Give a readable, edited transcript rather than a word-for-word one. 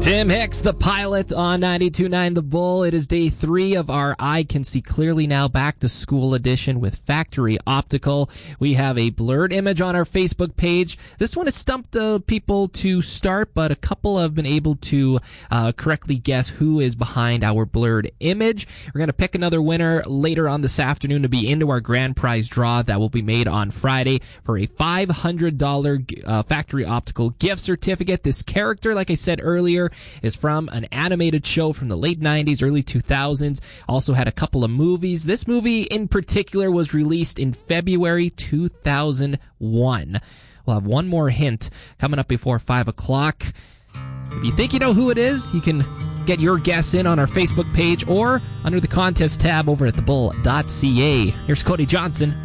Tim Hicks, the pilot on 92.9 The Bull. It is day 3 of our I Can See Clearly Now Back to School edition with Factory Optical. We have a blurred image on our Facebook page. This one has stumped the people to start, but a couple have been able to correctly guess who is behind our blurred image. We're going to pick another winner later on this afternoon to be into our grand prize draw that will be made on Friday for a $500 Factory Optical gift certificate. This character, like I said earlier, is from an animated show from the late 90s, early 2000s. Also had a couple of movies. This movie in particular was released in February 2001. We'll have one more hint coming up before 5 o'clock. If you think you know who it is, you can get your guess in on our Facebook page or under the contest tab over at thebull.ca. Here's Cody Johnson